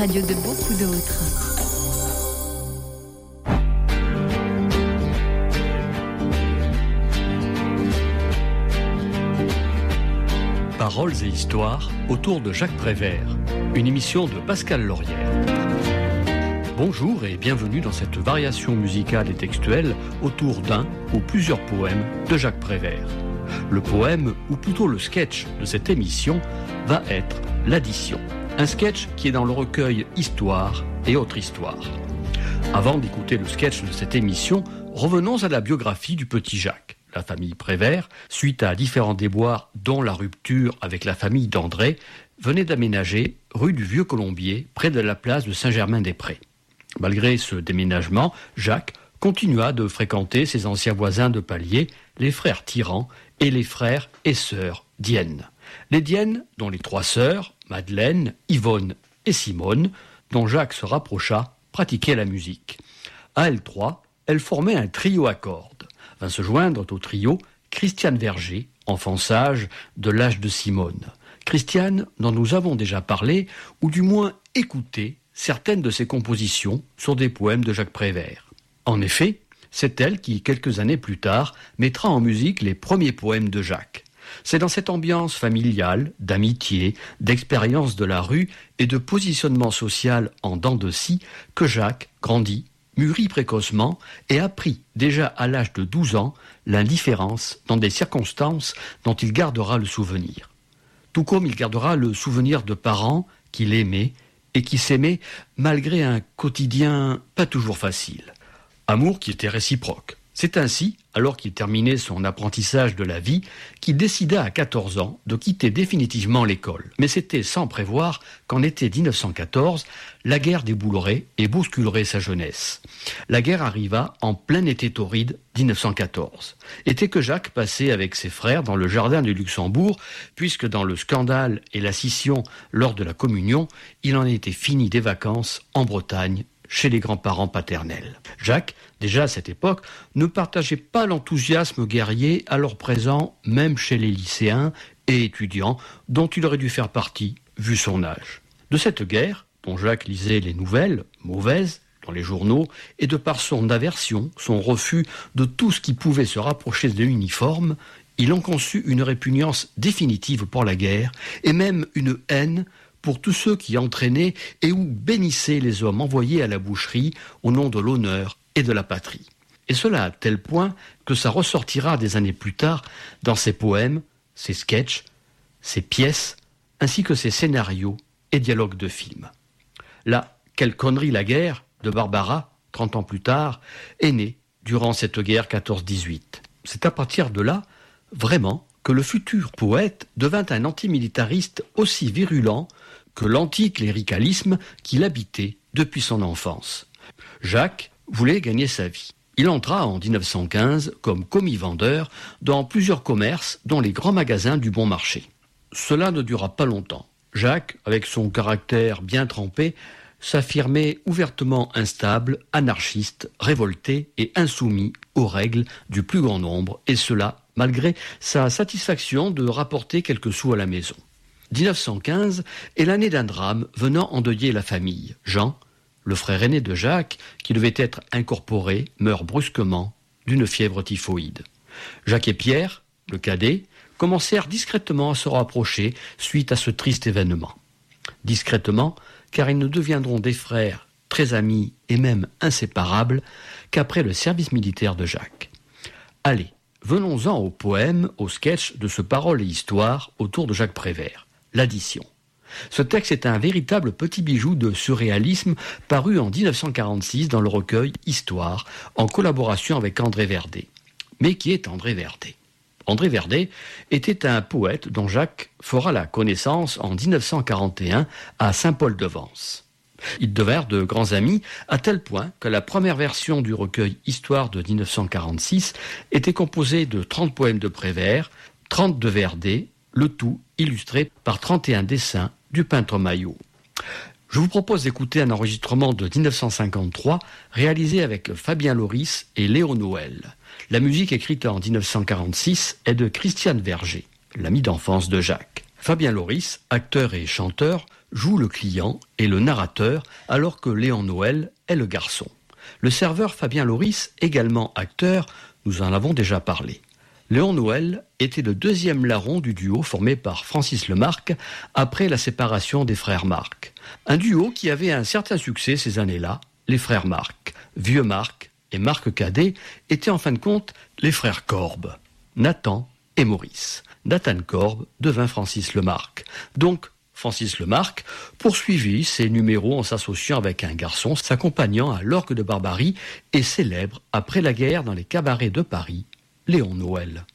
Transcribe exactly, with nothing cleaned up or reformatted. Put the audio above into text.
radio de beaucoup d'autres. Paroles et histoires autour de Jacques Prévert, une émission de Pascal Laurière. Bonjour et bienvenue dans cette variation musicale et textuelle autour d'un ou plusieurs poèmes de Jacques Prévert. Le poème, ou plutôt le sketch de cette émission, va être l'addition. Un sketch qui est dans le recueil Histoire et autres histoires. Avant d'écouter le sketch de cette émission, revenons à la biographie du petit Jacques. La famille Prévert, suite à différents déboires, dont la rupture avec la famille d'André, venait d'aménager rue du Vieux-Colombier, près de la place de Saint-Germain-des-Prés. Malgré ce déménagement, Jacques continua de fréquenter ses anciens voisins de palier, les frères Tirant et les frères et sœurs Dienne. Les Dienne, dont les trois sœurs, Madeleine, Yvonne et Simone, dont Jacques se rapprocha, pratiquaient la musique. À elles trois, elles formaient un trio à cordes. Vint se joindre au trio Christiane Verger, enfant sage de l'âge de Simone. Christiane, dont nous avons déjà parlé, ou du moins écouté certaines de ses compositions sur des poèmes de Jacques Prévert. En effet, c'est elle qui, quelques années plus tard, mettra en musique les premiers poèmes de Jacques. C'est dans cette ambiance familiale, d'amitié, d'expérience de la rue et de positionnement social en dents de scie que Jacques grandit, mûrit précocement et apprit déjà à l'âge de douze ans l'indifférence dans des circonstances dont il gardera le souvenir. Tout comme il gardera le souvenir de parents qu'il aimait et qui s'aimaient malgré un quotidien pas toujours facile. Amour qui était réciproque. C'est ainsi, alors qu'il terminait son apprentissage de la vie, qu'il décida à quatorze ans de quitter définitivement l'école. Mais c'était sans prévoir qu'en été dix-neuf cent quatorze, la guerre déboulerait et bousculerait sa jeunesse. La guerre arriva en plein été torride dix-neuf cent quatorze. Été que Jacques passait avec ses frères dans le jardin du Luxembourg, puisque dans le scandale et la scission lors de la communion, il en était fini des vacances en Bretagne, chez les grands-parents paternels. Jacques, déjà à cette époque, ne partageait pas l'enthousiasme guerrier alors présent même chez les lycéens et étudiants dont il aurait dû faire partie, vu son âge. De cette guerre, dont Jacques lisait les nouvelles, mauvaises, dans les journaux, et de par son aversion, son refus de tout ce qui pouvait se rapprocher de l'uniforme, il en conçut une répugnance définitive pour la guerre, et même une haine pour tous ceux qui entraînaient et ou bénissaient les hommes envoyés à la boucherie au nom de l'honneur et de la patrie. Et cela à tel point que ça ressortira des années plus tard dans ses poèmes, ses sketchs, ses pièces, ainsi que ses scénarios et dialogues de films. Là, Quelle connerie la guerre de Barbara, trente ans plus tard, est née durant cette guerre quatorze dix-huit. C'est à partir de là, vraiment, que le futur poète devint un antimilitariste aussi virulent que l'anticléricalisme qu'il habitait depuis son enfance. Jacques voulait gagner sa vie. Il entra en dix-neuf cent quinze comme commis-vendeur dans plusieurs commerces, dont les grands magasins du bon marché. Cela ne dura pas longtemps. Jacques, avec son caractère bien trempé, s'affirmait ouvertement instable, anarchiste, révolté et insoumis aux règles du plus grand nombre, et cela malgré sa satisfaction de rapporter quelques sous à la maison. dix-neuf cent quinze est l'année d'un drame venant endeuiller la famille. Jean, le frère aîné de Jacques, qui devait être incorporé, meurt brusquement d'une fièvre typhoïde. Jacques et Pierre, le cadet, commencèrent discrètement à se rapprocher suite à ce triste événement. Discrètement, car ils ne deviendront des frères très amis et même inséparables qu'après le service militaire de Jacques. Allez, venons-en au poème, au sketch de ce Paroles et Histoire autour de Jacques Prévert, l'addition. Ce texte est un véritable petit bijou de surréalisme paru en dix-neuf cent quarante-six dans le recueil Histoire, en collaboration avec André Verdet. Mais qui est André Verdet ? André Verdet était un poète dont Jacques fera la connaissance en dix-neuf cent quarante et un à Saint-Paul-de-Vence. Ils devinrent de grands amis à tel point que la première version du recueil Histoire de dix-neuf cent quarante-six était composée de trente poèmes de Prévert, trente de Verdet, le tout illustré par trente et un dessins du peintre Maillot. Je vous propose d'écouter un enregistrement de dix-neuf cent cinquante-trois réalisé avec Fabien Loris et Léo Noël. La musique écrite en dix-neuf cent quarante-six est de Christiane Verger, l'ami d'enfance de Jacques. Fabien Loris, acteur et chanteur, joue le client et le narrateur, alors que Léon Noël est le garçon. Le serveur Fabien Loris, également acteur, nous en avons déjà parlé. Léon Noël était le deuxième larron du duo formé par Francis Lemarque après la séparation des frères Marque. Un duo qui avait un certain succès ces années-là, les frères Marque. Vieux Marque et Marque Cadet étaient en fin de compte les frères Corbe, Nathan et Maurice. Nathan Corbe devint Francis Lemarque. Donc, Francis Lemarque poursuivit ses numéros en s'associant avec un garçon, s'accompagnant à l'orgue de Barbarie et célèbre, après la guerre dans les cabarets de Paris, Léon Noël.